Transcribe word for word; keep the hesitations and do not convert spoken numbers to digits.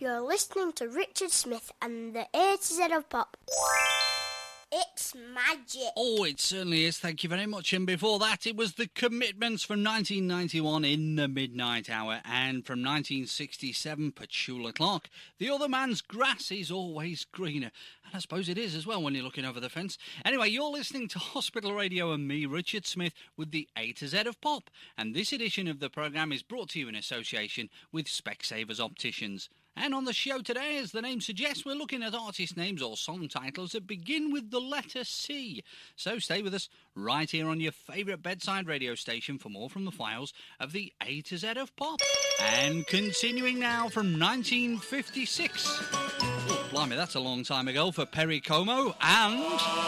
You're listening to Richard Smith and the A to Z of Pop. It's magic. Oh, it certainly is. Thank you very much. And before that, it was The Commitments from nineteen ninety-one in the Midnight Hour. And from nineteen sixty-seven, Petula Clark. The Other Man's Grass is Always Greener. And I suppose it is as well when you're looking over the fence. Anyway, you're listening to Hospital Radio and me, Richard Smith, with the A to Z of Pop. And this edition of the programme is brought to you in association with Specsavers Opticians. And on the show today, as the name suggests, we're looking at artist names or song titles that begin with the letter C. So stay with us right here on your favourite bedside radio station for more from the files of the A to Z of Pop. And continuing now from nineteen fifty-six. Oh, blimey, that's a long time ago for Perry Como and...